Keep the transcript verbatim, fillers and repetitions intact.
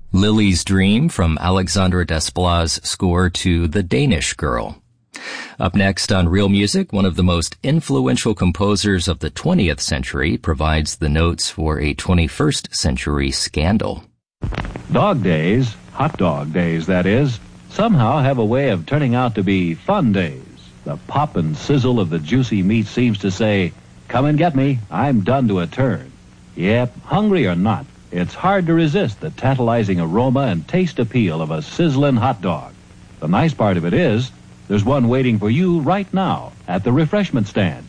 Lily's Dream from Alexandre Desplat's score to The Danish Girl. Up next on Real Music, one of the most influential composers of the twentieth century provides the notes for a twenty-first century scandal. Dog days, hot dog days that is, somehow have a way of turning out to be fun days. The pop and sizzle of the juicy meat seems to say, "Come and get me, I'm done to a turn." Yep, hungry or not, it's hard to resist the tantalizing aroma and taste appeal of a sizzling hot dog. The nice part of it is, there's one waiting for you right now at the refreshment stand.